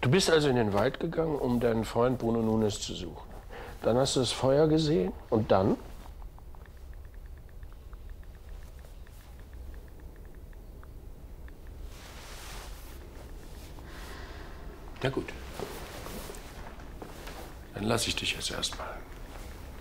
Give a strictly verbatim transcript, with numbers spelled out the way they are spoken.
Du bist also in den Wald gegangen, um deinen Freund Bruno Nunes zu suchen. Dann hast du das Feuer gesehen und dann? Na gut. Dann lasse ich dich jetzt erstmal.